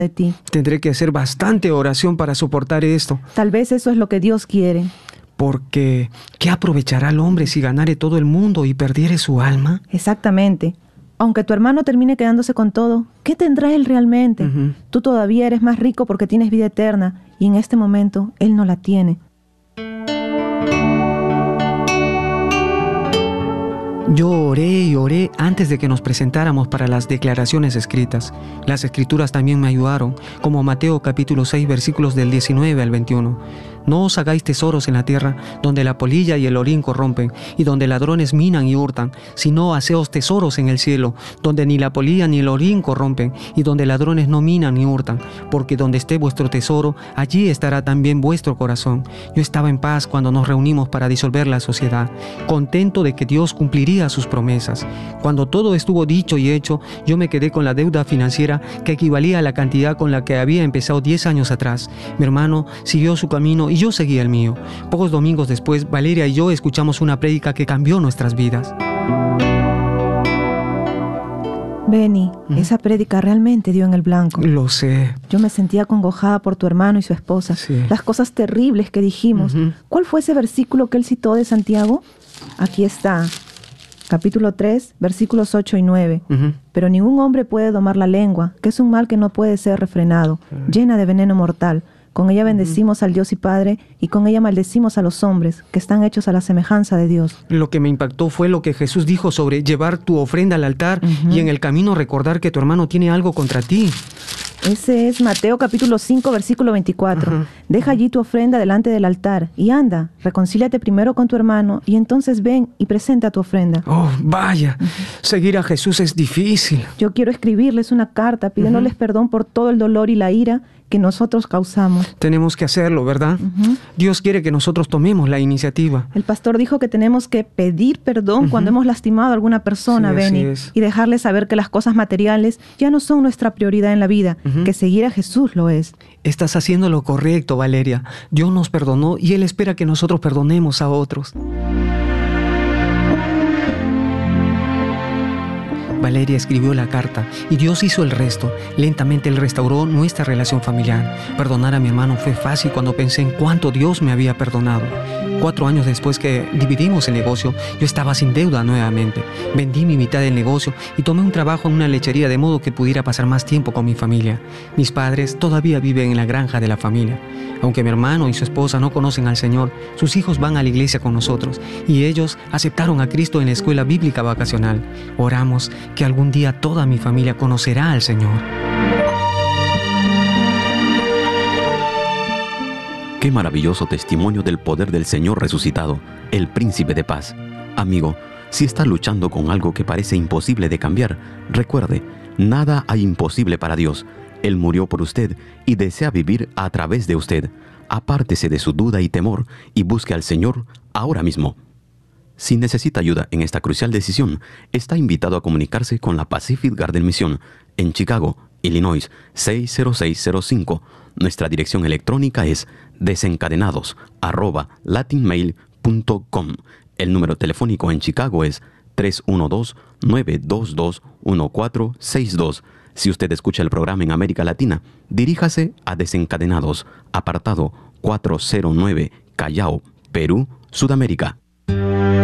de ti. Tendré que hacer bastante oración para soportar esto. Tal vez eso es lo que Dios quiere. Porque, ¿qué aprovechará el hombre si ganare todo el mundo y perdiere su alma? Exactamente. Aunque tu hermano termine quedándose con todo, ¿qué tendrá él realmente? Tú todavía eres más rico porque tienes vida eterna y en este momento él no la tiene. Yo oré y oré antes de que nos presentáramos para las declaraciones escritas. Las escrituras también me ayudaron, como Mateo capítulo 6, versículos del 19 al 21. No os hagáis tesoros en la tierra, donde la polilla y el orín corrompen, y donde ladrones minan y hurtan, sino haceos tesoros en el cielo, donde ni la polilla ni el orín corrompen, y donde ladrones no minan ni hurtan, porque donde esté vuestro tesoro, allí estará también vuestro corazón. Yo estaba en paz cuando nos reunimos para disolver la sociedad, contento de que Dios cumpliría sus promesas. Cuando todo estuvo dicho y hecho, yo me quedé con la deuda financiera que equivalía a la cantidad con la que había empezado 10 años atrás. Mi hermano siguió su camino y yo seguí el mío. Pocos domingos después, Valeria y yo escuchamos una prédica que cambió nuestras vidas. Benny, esa prédica realmente dio en el blanco. Lo sé. Yo me sentía acongojada por tu hermano y su esposa. Sí. Las cosas terribles que dijimos. ¿Cuál fue ese versículo que él citó de Santiago? Aquí está. Capítulo 3, versículos 8 y 9. Pero ningún hombre puede domar la lengua, que es un mal que no puede ser refrenado, llena de veneno mortal. Con ella bendecimos al Dios y Padre, y con ella maldecimos a los hombres, que están hechos a la semejanza de Dios. Lo que me impactó fue lo que Jesús dijo sobre llevar tu ofrenda al altar y en el camino recordar que tu hermano tiene algo contra ti. Ese es Mateo capítulo 5, versículo 24. Deja allí tu ofrenda delante del altar y anda, reconcíliate primero con tu hermano y entonces ven y presenta tu ofrenda. Oh, vaya, seguir a Jesús es difícil. Yo quiero escribirles una carta pidiéndoles perdón por todo el dolor y la ira que nosotros causamos. Tenemos que hacerlo, ¿verdad? Dios quiere que nosotros tomemos la iniciativa. El pastor dijo que tenemos que pedir perdón cuando hemos lastimado a alguna persona, Sí, Benny, así es. y dejarle saber que las cosas materiales ya no son nuestra prioridad en la vida, que seguir a Jesús lo es. Estás haciendo lo correcto, Valeria. Dios nos perdonó y Él espera que nosotros perdonemos a otros. Valeria escribió la carta y Dios hizo el resto. Lentamente Él restauró nuestra relación familiar. Perdonar a mi hermano fue fácil cuando pensé en cuánto Dios me había perdonado. 4 años después que dividimos el negocio, yo estaba sin deuda nuevamente. Vendí mi mitad del negocio y tomé un trabajo en una lechería de modo que pudiera pasar más tiempo con mi familia. Mis padres todavía viven en la granja de la familia. Aunque mi hermano y su esposa no conocen al Señor, sus hijos van a la iglesia con nosotros y ellos aceptaron a Cristo en la escuela bíblica vacacional. Oramos que algún día toda mi familia conocerá al Señor. Qué maravilloso testimonio del poder del Señor resucitado, el Príncipe de Paz. Amigo, si está luchando con algo que parece imposible de cambiar, recuerde, nada hay imposible para Dios. Él murió por usted y desea vivir a través de usted. Apártese de su duda y temor y busque al Señor ahora mismo. Si necesita ayuda en esta crucial decisión, está invitado a comunicarse con la Pacific Garden Mission en Chicago, Illinois 60605. Nuestra dirección electrónica es desencadenados@latinmail.com. El número telefónico en Chicago es 312-922-1462. Si usted escucha el programa en América Latina, diríjase a Desencadenados, apartado 409, Callao, Perú, Sudamérica.